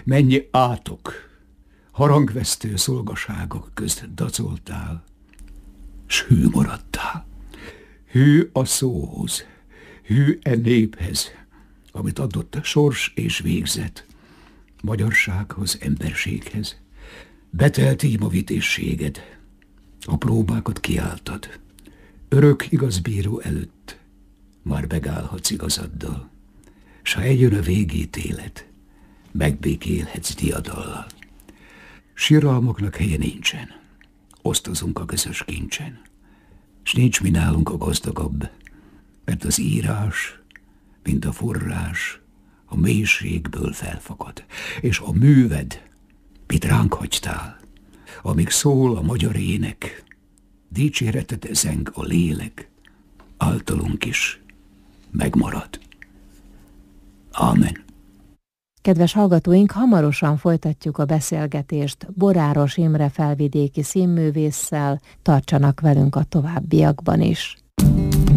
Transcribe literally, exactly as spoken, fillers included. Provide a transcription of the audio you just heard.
Mennyi átok, harangvesztő szolgaságok közt dacoltál, s hű maradtál. Hű a szóhoz, hű e néphez, amit adott sors és végzet, magyarsághoz, emberséghez. Betelt ím a vitézséged, a próbákat kiálltad. Örök igazbíró előtt már megállhatsz igazaddal, s ha eljön a végítélet, megbékélhetsz diadallal. Síralmaknak helye nincsen, osztozunk a közös kincsen, s nincs mi nálunk a gazdagabb, mert az írás, mint a forrás, a mélységből felfakad, és a műved, mit ránk hagytál, amíg szól a magyar ének, dicséretet zeng a lélek, általunk is megmarad. Ámen. Kedves hallgatóink, hamarosan folytatjuk a beszélgetést Boráros Imre felvidéki színművésszel, tartsanak velünk a továbbiakban is.